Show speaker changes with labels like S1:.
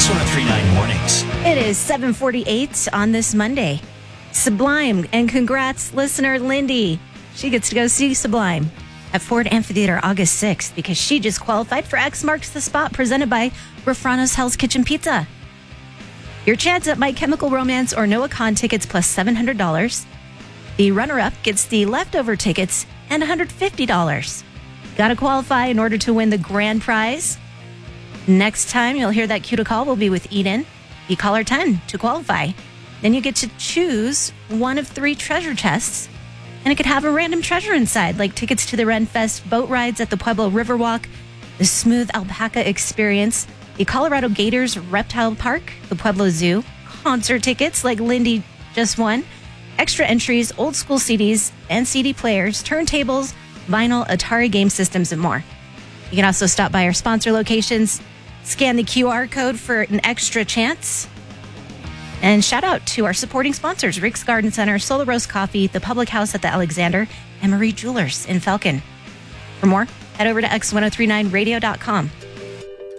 S1: X1039 Mornings.
S2: It is 7:48 on this Monday. Sublime, and congrats, listener Lindy. She gets to go see Sublime at Ford Amphitheater August 6th because she just qualified for X Marks the Spot presented by Rafrano's Hell's Kitchen Pizza. Your chance at My Chemical Romance or Noah Kahn tickets plus $700. The runner-up gets the leftover tickets and $150. Got to qualify in order to win the grand prize. Next time you'll hear that cue to call will be with Eden. You call her 10 to qualify. Then you get to choose one of 3 treasure chests, and it could have a random treasure inside, like tickets to the Ren Fest boat rides at the Pueblo Riverwalk, the Smooth Alpaca Experience, the Colorado Gators Reptile Park, the Pueblo Zoo, concert tickets like Lindy just won, extra entries, old school CDs and CD players, turntables, vinyl, Atari game systems, and more. You can also stop by our sponsor locations, scan the QR code for an extra chance. And shout out to our supporting sponsors, Rick's Garden Center, Solar Roast Coffee, the Public House at the Alexander, and Marie Jewelers in Falcon. For more, head over to x1039radio.com.